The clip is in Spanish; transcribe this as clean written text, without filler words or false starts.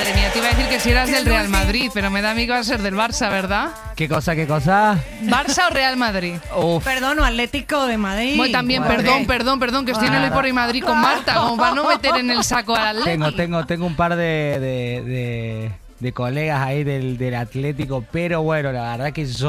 Madre mía, te iba a decir que si eras del Real Madrid, pero me da a mí que vas a ser del Barça, ¿verdad? ¿Qué cosa, qué cosa? ¿Barça o Real Madrid? Uf. Perdón, o Atlético de Madrid. Bueno, también, perdón, que estoy en el Hoy por Hoy Madrid con Marta, como para no meter en el saco al Atlético. Tengo un par de colegas ahí del Atlético, pero bueno, la verdad que